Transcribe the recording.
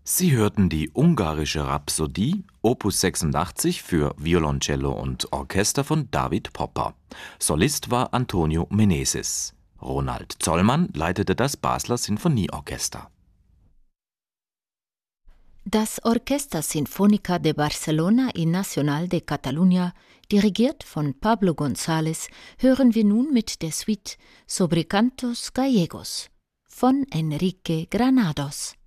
Sie hörten die ungarische Rhapsodie, Opus 86 für Violoncello und Orchester von David Popper. Solist war Antonio Meneses. Ronald Zollmann leitete das Basler Sinfonieorchester. Das Orquesta Sinfónica de Barcelona y Nacional de Catalunya, dirigiert von Pablo González, hören wir nun mit der Suite Sobre Cantos Gallegos von Enrique Granados.